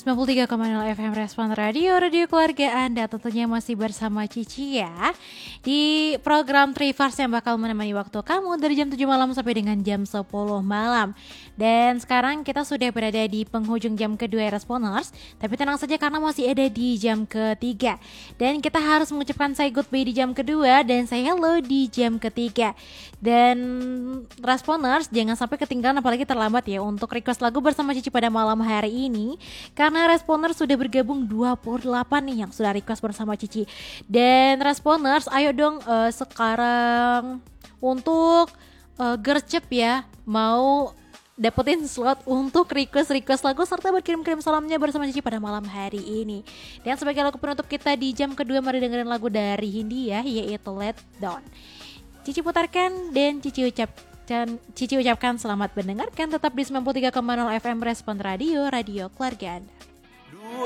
93,0 FM Respon Radio Keluarga Anda. Tentunya masih bersama Cici ya, di program Trivers yang bakal menemani waktu kamu dari jam 7 malam sampai dengan jam 10 malam. Dan sekarang kita sudah berada di penghujung jam kedua Responers, tapi tenang saja karena masih ada di jam ketiga. Dan kita harus mengucapkan say goodbye di jam kedua dan say hello di jam ketiga. Dan Responers jangan sampai ketinggalan apalagi terlambat ya untuk request lagu bersama Cici pada malam hari ini. Karena Responers sudah bergabung 28 nih yang sudah request bersama Cici. Dan Responers ayo dong sekarang untuk gercep ya, mau dapetin slot untuk request lagu serta berkirim-kirim salamnya bersama Cici pada malam hari ini. Dan sebagai lagu penutup kita di jam kedua, mari dengerin lagu dari Hindia yaitu Let Down. Cici putarkan dan Cici ucapkan selamat mendengarkan, tetap di 93,0 FM Respon Radio Keluarga Anda.